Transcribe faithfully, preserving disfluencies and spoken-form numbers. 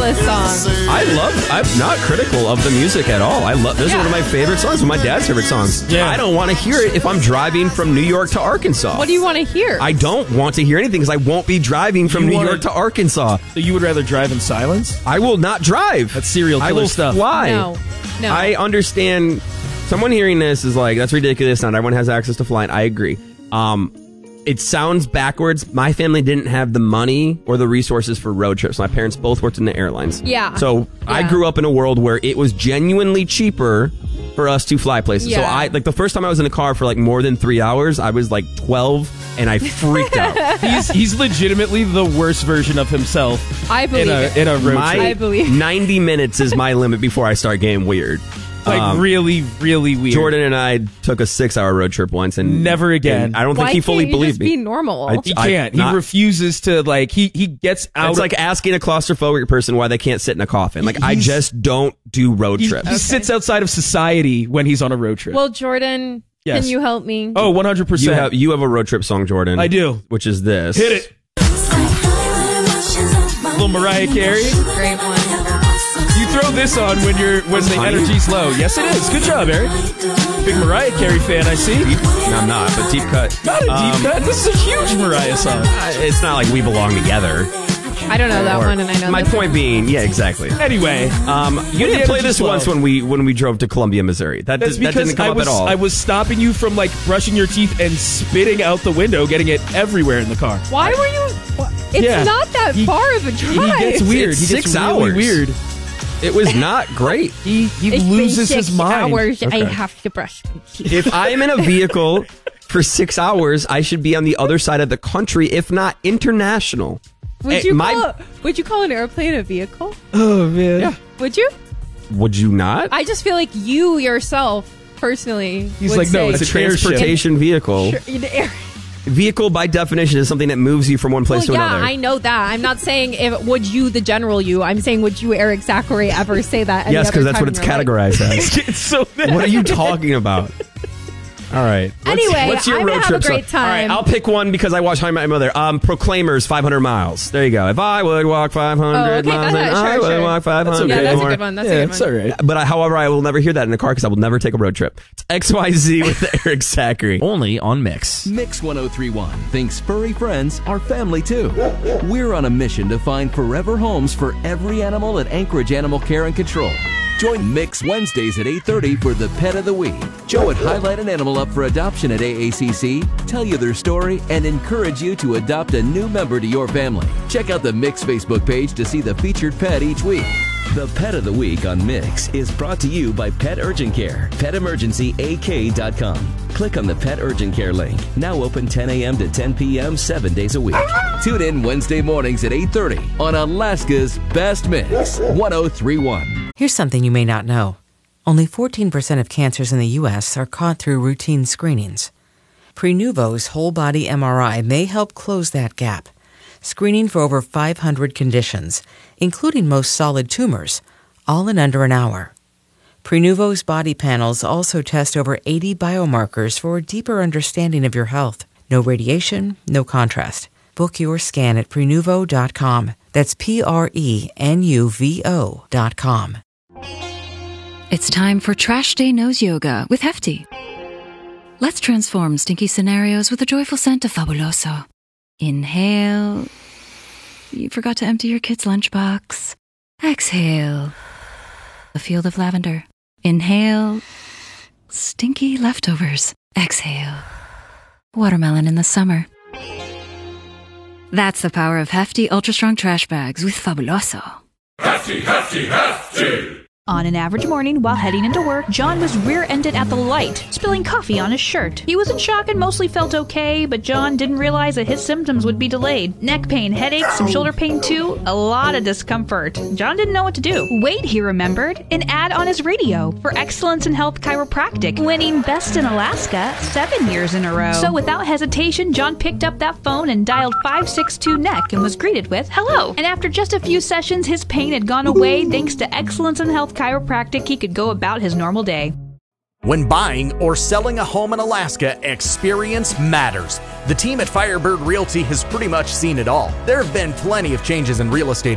ridiculous song. I love, I'm not critical of the music at all. I love, this Yeah. is one of my favorite songs, one of my dad's favorite songs. Yeah. I don't want to hear it if I'm driving from New York to Arkansas. What do you want to hear? I don't want to hear anything because I won't be driving from You New wanna- York to Arkansas. So you would rather drive in silence? I will not drive. That's serial I killer will stuff. fly. No. No. I understand. Someone hearing this is like, that's ridiculous. Not everyone has access to flying. I agree. Um, it sounds backwards. My family didn't have the money or the resources for road trips. My parents both worked in the airlines. Yeah. So I Yeah. grew up in a world where it was genuinely cheaper for us to fly places. So Yeah. I, like the first time I was in a car for like more than three hours, I was like twelve and I freaked out. He's he's legitimately the worst version of himself I believe in a it. in a road My trip. I believe- ninety minutes is my limit before I start getting weird. Like Um, really, really weird. Jordan and I took a six-hour road trip once, and Never again. and I don't think Why he fully can't you believed just me. be normal? I- He can't. not- he refuses to, like, he, he gets out. It's of, like asking a claustrophobic person why they can't sit in a coffin. Like, I He's- just don't do road he, trips. he sits outside of society when he's on a road trip. Well, Jordan, Yes. can you help me? oh, one hundred You percent. have you have a road trip song, Jordan. I do. Which is this. Hit it. Little Mariah Carey. Great one. You throw this on when you're when the Honey? energy's low. Yes, it is. Good job, Eric. Big Mariah Carey fan, I see. No, I'm not, but deep cut. Not a deep Um, cut. This is a huge Mariah song. I- It's not like we belong together. I don't know that Or- one, and I know My this point being, yeah, exactly. Anyway, Um, you the did play energy's this once low. when we when we drove to Columbia, Missouri. That, that's did, that because didn't come I up was at all. I was stopping you from like brushing your teeth and spitting out the window, getting it everywhere in the car. Why were you? wha- It's Yeah. not that He- far of a He drive. gets weird. It's he gets six really hours. weird. It was not great. He he It's been loses six his mind. hours. Okay. I have to brush my teeth. If I am in a vehicle for six hours, I should be on the other side of the country, if not international. Would Eh, you my- call? Would you call an airplane a vehicle? Oh man. Yeah. Would you? Would you not? I just feel like you yourself, personally, He's would like, no, say, it's a an airship. transportation vehicle. Sure, an air- Vehicle, by definition, is something that moves you from one place well, to yeah, another. I know that. I'm not saying if would you, the general you. I'm saying would you, Eric Zachary, ever say that? any Yes, other because that's time what in it's your life? categorized as. It's so What are you talking about? All right. Anyway, what's your I'm road gonna have trip a great song? All right, time. I'll pick one because I watched How I Met Your Mother. Um, Proclaimers, five hundred miles. There you go. If I would walk five hundred Oh, okay, miles, that's then it. Sure, I would sure. walk five hundred Yeah, that's a more. good one. That's yeah, a good it's one. all right. But I, however, I will never hear that in a car because I will never take a road trip. It's X Y Z with Eric Zachary. Only on Mix. Mix one oh three point one thinks furry friends are family too. We're on a mission to find forever homes for every animal at Anchorage Animal Care and Control. Join Mix Wednesdays at eight thirty for the Pet of the Week. Joe would highlight an animal up for adoption at A A C C, tell you their story, and encourage you to adopt a new member to your family. Check out the Mix Facebook page to see the featured pet each week. The Pet of the Week on Mix is brought to you by Pet Urgent Care, pet emergency a k dot com. Click on the Pet Urgent Care link. Now open ten a.m. to ten p.m. seven days a week. Tune in Wednesday mornings at eight thirty on Alaska's Best Mix, one oh three point one. Here's something you may not know. Only fourteen percent of cancers in the U S are caught through routine screenings. Prenuvo's whole body M R I may help close that gap, screening for over five hundred conditions, including most solid tumors, all in under an hour. Prenuvo's body panels also test over eighty biomarkers for a deeper understanding of your health. No radiation, no contrast. Book your scan at prenuvo dot com. That's P R E N U V O dot com. It's time for Trash Day Nose Yoga with Hefty. Let's transform stinky scenarios with the joyful scent of Fabuloso. Inhale. You forgot to empty your kid's lunchbox. Exhale. A field of lavender. Inhale. Stinky leftovers. Exhale. Watermelon in the summer. That's the power of Hefty Ultra Strong Trash Bags with Fabuloso. Hefty, hefty, hefty! On an average morning while heading into work, John was rear-ended at the light, spilling coffee on his shirt. He was in shock and mostly felt okay, but John didn't realize that his symptoms would be delayed. Neck pain, headaches, some shoulder pain too, a lot of discomfort. John didn't know what to do. Wait, he remembered, an ad on his radio for Excellence in Health Chiropractic, winning Best in Alaska seven years in a row. So without hesitation, John picked up that phone and dialed five six two N E C and was greeted with, "Hello." And after just a few sessions, his pain had gone away thanks to Excellence in Health Chiropractic. He could go about his normal day. When buying or selling a home in Alaska, experience matters. The team at Firebird Realty has pretty much seen it all. There have been plenty of changes in real estate